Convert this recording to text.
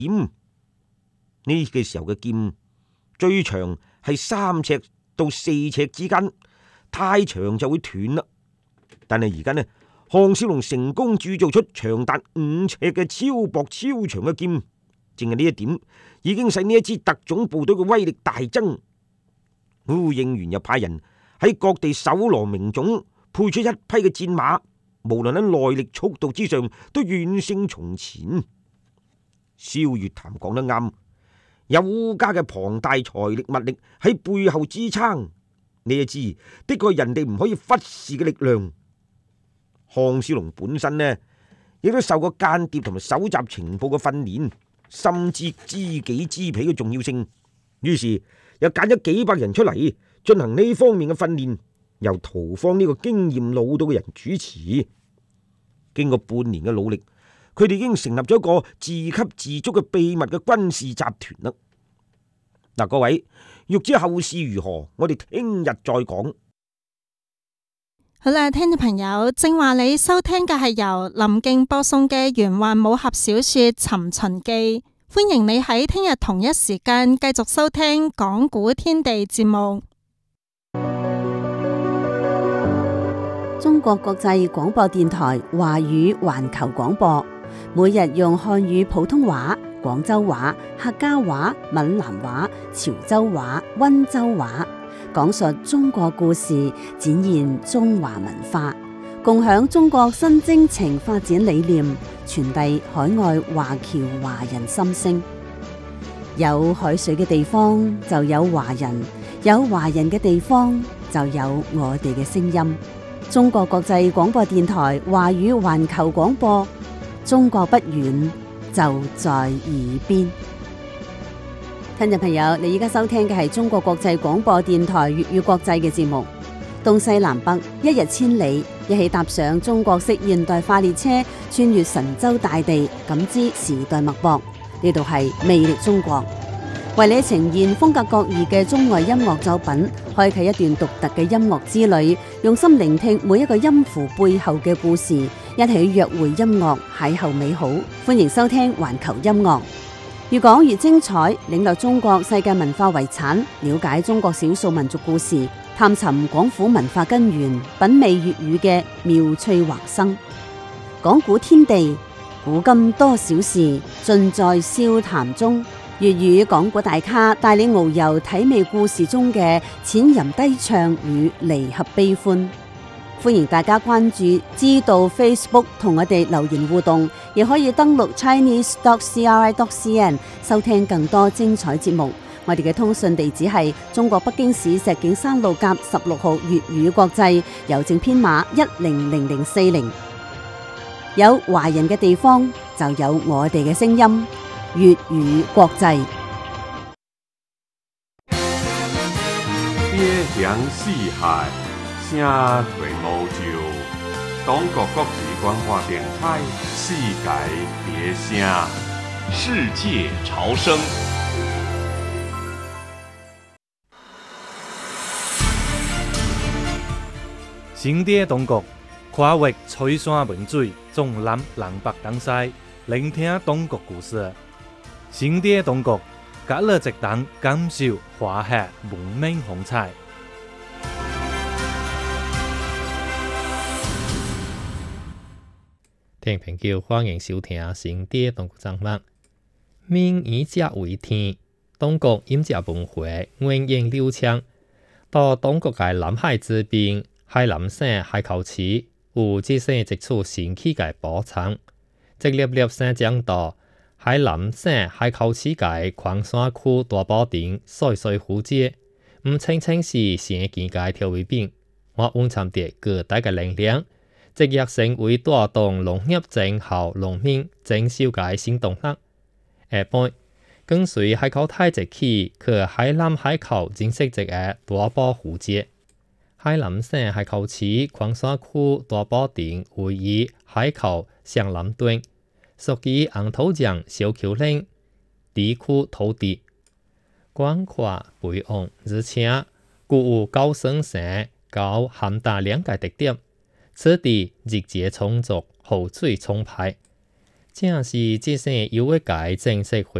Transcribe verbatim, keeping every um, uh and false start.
劍。呢個時候嘅劍最長係三尺到四尺之間，太長就會斷啦。但係而家呢，項少龍成功鑄造出長達五尺嘅超薄超長嘅劍，淨係呢一點已經使呢一支特種部隊嘅威力大增。呼應完又派人喺各地搜羅名種，配出一批嘅戰馬，無論喺耐力速度之上都遠勝從前。蕭月潭講得啱，有烏家嘅龐大財力物力喺背後支撐，呢一支的確係人哋唔可以忽視嘅力量。項少龍本身呢，亦都受過間諜同埋搜集情報嘅訓練，深知知己知彼嘅重要性，於是又揀咗幾百人出嚟進行呢方面嘅訓練，由屠方呢個經驗老道嘅人主持。經過半年嘅努力，佢哋已經成立咗一個自給自足嘅秘密嘅軍事集團啦。嗱，各位欲知後事如何，我哋聽日再講。 好啦，聽眾朋友，正話你收聽嘅係由林敬播送嘅玄幻武俠小說《尋秦記》，歡迎你喺聽日同一時間繼續收聽講古天地節目。 中國國際廣播電台華語環球廣播，每日用漢語普通話、廣州話、客家話、閩南話、潮州話、溫州話，講述中國故事，展現中華文化，共享中國新征程發展理念，傳遞海外華僑華人心聲。有海水嘅地方就有華人，有華人嘅地方就有我哋嘅聲音。中國國際廣播電台華語環球廣播，中國不遠，就在耳邊。聽眾朋友，你而家收聽嘅係中國國際廣播電台粵語國際嘅節目，東西南北一日千里，一起踏上中國式現代化列車，穿越神州大地，感知時代脈搏。呢度係魅力中國，為你呈現風格各異嘅中外音樂作品，開啟一段獨特嘅音樂之旅，用心聆聽每一個音符背後嘅故事，一起約會音樂，邂逅美好。歡迎收聽環球音樂。越講越精彩，領略中國世界文化遺產，了解中國少數民族故事，探尋廣府文化根源，品味粵語嘅妙趣橫生。講古天地，古今多少事，盡在笑談中。粵語講古大咖帶你遨遊體味故事中嘅淺吟低唱與離合悲歡。歡迎大家關注知道 Facebook 同我哋留言互動，亦可以登錄 chinese dot c r i dot c n 收聽更多精彩節目。我哋嘅通訊地址係中國北京市石景山路甲十六號粵語國際，郵政編碼一零零零四零。有華人嘅地方就有我哋嘅聲音，粵語國際。 邊鄉四海，聲垂無就。中國國際廣播電台，世界別聲， 世界潮生。新店中國，跨越翠山文水，縱覽南北東西，聆聽中國故事。新店中國，隔了一檔感受華夏文明風采。 聽眾朋友，歡迎收聽新店中國節目。民以食為天，中國飲食文化源遠流長。到中國嘅南海之濱，海南省海口市有自生一處神奇嘅寶藏。直立立山講道，海南省海口市嘅礦山區大寶殿歲歲虎節，唔清清是生健嘅調味餅，我蘊藏着巨大嘅能量。直接成為帶動農業增效農民增收嘅新動力。下半跟隨海口大節起，去海南海口認識一個大寶虎節。海南省海口市礦山區大寶殿位於海口向南端，屬於紅土江小丘陵地區土地，廣闊肥沃，而且具有高生產、高含氮兩個特點。此地日節充足，雨水充沛， 正是即生有一屆正式回